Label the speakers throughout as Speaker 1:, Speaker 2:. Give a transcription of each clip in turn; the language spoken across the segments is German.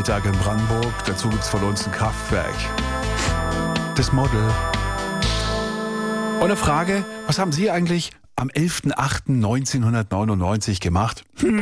Speaker 1: Mittag in Brandenburg. Dazu gibt es von uns ein Kraftwerk. Das Model. Und eine Frage, was haben Sie eigentlich am 11.08.1999 gemacht?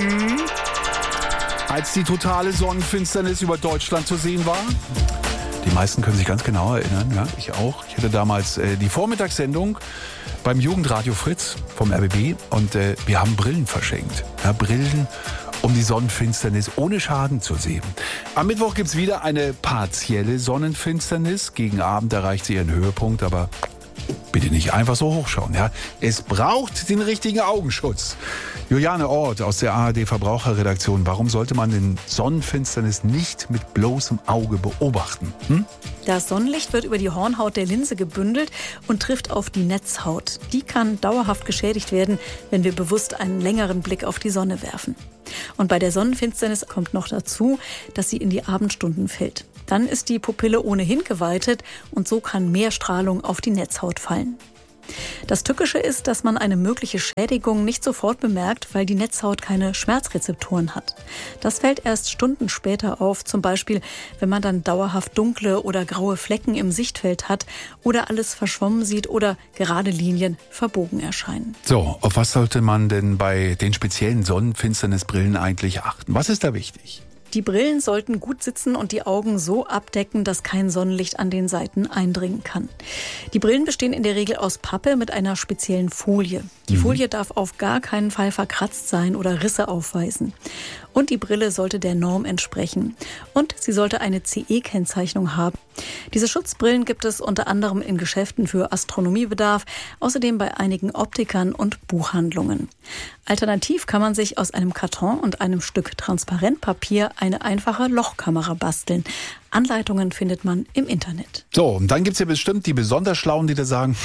Speaker 1: Als die totale Sonnenfinsternis über Deutschland zu sehen war? Die meisten können sich ganz genau erinnern, ja, ich auch. Ich hatte damals die Vormittagssendung beim Jugendradio Fritz vom RBB und wir haben Brillen verschenkt. Ja, Brillen, um die Sonnenfinsternis ohne Schaden zu sehen. Am Mittwoch gibt's wieder eine partielle Sonnenfinsternis. Gegen Abend erreicht sie ihren Höhepunkt, aber bitte nicht einfach so hochschauen. Ja? Es braucht den richtigen Augenschutz. Juliane Ort aus der ARD-Verbraucherredaktion. Warum sollte man den Sonnenfinsternis nicht mit bloßem Auge beobachten?
Speaker 2: Das Sonnenlicht wird über die Hornhaut der Linse gebündelt und trifft auf die Netzhaut. Die kann dauerhaft geschädigt werden, wenn wir bewusst einen längeren Blick auf die Sonne werfen. Und bei der Sonnenfinsternis kommt noch dazu, dass sie in die Abendstunden fällt. Dann ist die Pupille ohnehin geweitet und so kann mehr Strahlung auf die Netzhaut fallen. Das Tückische ist, dass man eine mögliche Schädigung nicht sofort bemerkt, weil die Netzhaut keine Schmerzrezeptoren hat. Das fällt erst Stunden später auf, zum Beispiel, wenn man dann dauerhaft dunkle oder graue Flecken im Sichtfeld hat oder alles verschwommen sieht oder gerade Linien verbogen erscheinen.
Speaker 1: So, auf was sollte man denn bei den speziellen Sonnenfinsternisbrillen eigentlich achten? Was ist da wichtig?
Speaker 2: Die Brillen sollten gut sitzen und die Augen so abdecken, dass kein Sonnenlicht an den Seiten eindringen kann. Die Brillen bestehen in der Regel aus Pappe mit einer speziellen Folie. Die Folie darf auf gar keinen Fall verkratzt sein oder Risse aufweisen. Und die Brille sollte der Norm entsprechen. Und sie sollte eine CE-Kennzeichnung haben. Diese Schutzbrillen gibt es unter anderem in Geschäften für Astronomiebedarf, außerdem bei einigen Optikern und Buchhandlungen. Alternativ kann man sich aus einem Karton und einem Stück Transparentpapier eine einfache Lochkamera basteln. Anleitungen findet man im Internet.
Speaker 1: So, und dann gibt's ja bestimmt die besonders Schlauen, die da sagen,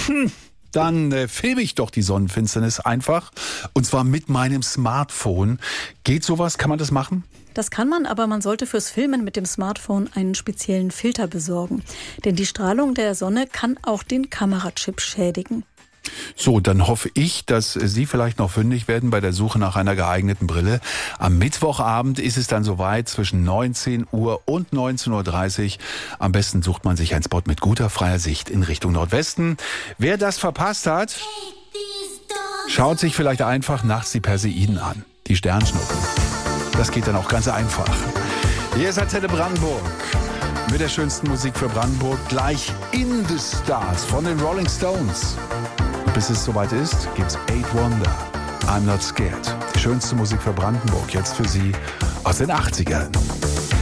Speaker 1: dann filme ich doch die Sonnenfinsternis einfach. Und zwar mit meinem Smartphone. Geht sowas? Kann man das machen?
Speaker 2: Das kann man, aber man sollte fürs Filmen mit dem Smartphone einen speziellen Filter besorgen. Denn die Strahlung der Sonne kann auch den Kamerachip schädigen.
Speaker 1: So, dann hoffe ich, dass Sie vielleicht noch fündig werden bei der Suche nach einer geeigneten Brille. Am Mittwochabend ist es dann soweit zwischen 19 Uhr und 19.30 Uhr. Am besten sucht man sich einen Spot mit guter freier Sicht in Richtung Nordwesten. Wer das verpasst hat, schaut sich vielleicht einfach nachts die Perseiden an, die Sternschnuppen. Das geht dann auch ganz einfach. Hier ist Antenne Brandenburg mit der schönsten Musik für Brandenburg. Gleich In the Stars von den Rolling Stones. Und bis es soweit ist, gibt's Eight Wonder. I'm Not Scared. Die schönste Musik für Brandenburg. Jetzt für Sie aus den 80ern.